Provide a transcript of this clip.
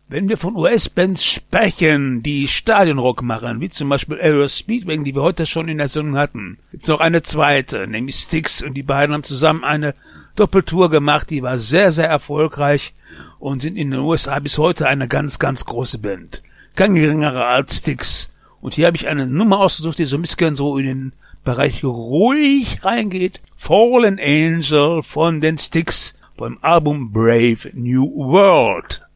Wenn wir von US-Bands sprechen, die Stadionrock machen, wie zum Beispiel Aerial Speedwagon, die wir heute schon in der Sendung hatten, gibt es noch eine zweite, nämlich Styx, und die beiden haben zusammen eine Doppeltour gemacht, die war sehr, sehr erfolgreich und sind in den USA bis heute eine ganz, ganz große Band. Kein geringerer als Styx. Und hier habe ich eine Nummer ausgesucht, die so ein bisschen so in den Bereich ruhig reingeht. Fallen Angel von den Styx beim Album Brave New World.